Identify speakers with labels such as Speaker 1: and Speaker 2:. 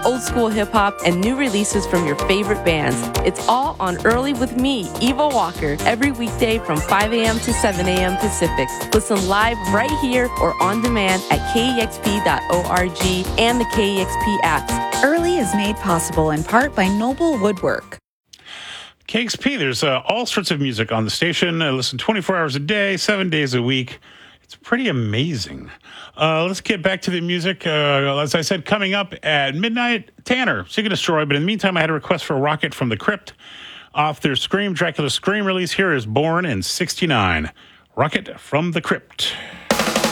Speaker 1: old school hip hop, and new releases from your favorite bands. It's all on Early with me, Eva Walker, every weekday from 5 a.m. to 7 a.m. Pacific. Listen live right here or on demand at KEXP.org and the KEXP apps.
Speaker 2: Early is made possible in part by Noble Woodwork.
Speaker 3: KXP, there's all sorts of music on the station. I listen 24 hours a day, 7 days a week. It's pretty amazing. Let's get back to the music. As I said, coming up at midnight, Tanner, Seek and Destroy. But in the meantime, I had a request for Rocket from the Crypt. Off their Scream, Dracula Scream release, here is Born in '69. Rocket from the Crypt.